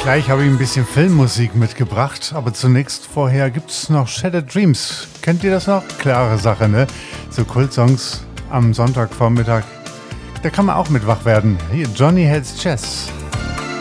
Gleich habe ich ein bisschen Filmmusik mitgebracht, aber zunächst vorher gibt es noch Shattered Dreams. Kennt ihr das noch? Klare Sache, ne? So Kultsongs am Sonntagvormittag. Da kann man auch mit wach werden. Hier, Johnny Hates Chess.